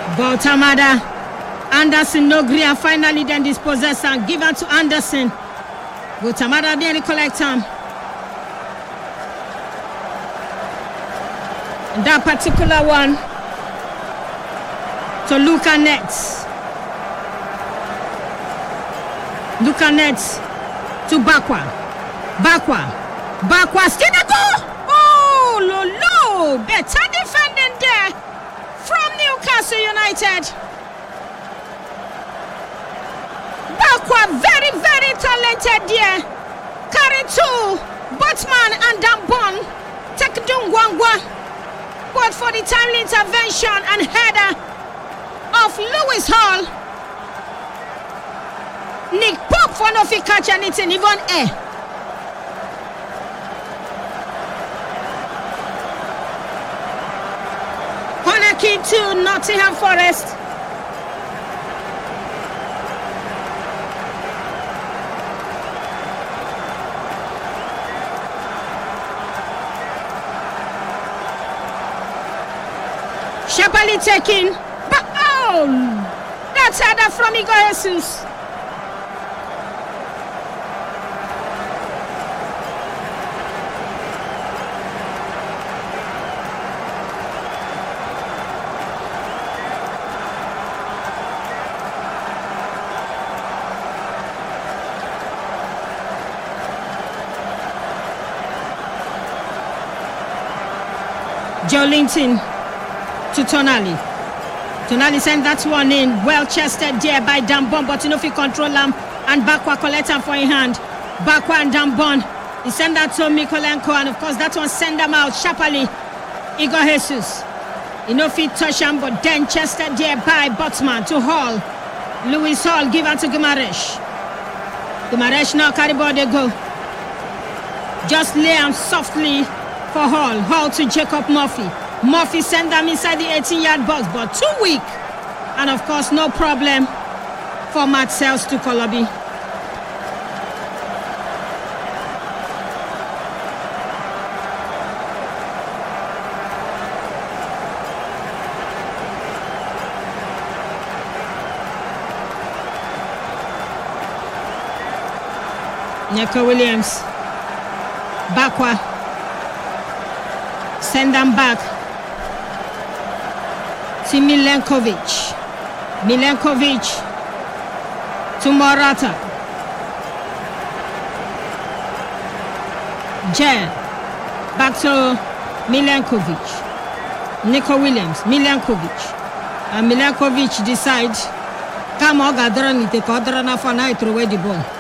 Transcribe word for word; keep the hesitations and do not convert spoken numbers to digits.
Baltamada. Anderson no gree and finally then dispossess and give her to Anderson. Baltamada didn't collect him. That particular one to Luca Nets. Luca Nets to Bakwa. Bakwa. Bakwa still a goal. Oh, Lolo. Better defending there from Newcastle United. Bakwa very, very talented there. Carry two. Botman and Dambon. Take Dungwangwa. But for the timely intervention and header of Lewis Hall, Nick Pope for no fit catch anything, even air. Corner kick to Nottingham Forest. Shapali taking, but oh, that's header from Igor Jesus. Joelinton to Tonali. Tonali sent that one in. Well chested there by Dambon, but you know if he control him and Bakwa collect him for a hand. Bakwa and Dambon. He sent that to Mikolenko, and of course that one send them out. Shapali. Igor Jesus. You know if he touch him, but then chested there by Botsman to Hall. Lewis Hall give out to Gumaresh. Gumaresh now carry ball they go. Just lay him softly for Hall. Hall to Jacob Murphy. Murphy sent them inside the eighteen-yard box, but too weak. And of course, no problem for Matt Sells to Kolobi. Neco Williams. Bakwa. Send them back. To Milenkovic. Milenkovic to Morata. Jen. Back to Milenkovic. Nico Williams. Milenkovic. And Milenkovic decides, come on, Gadran, take order for night throw away the ball.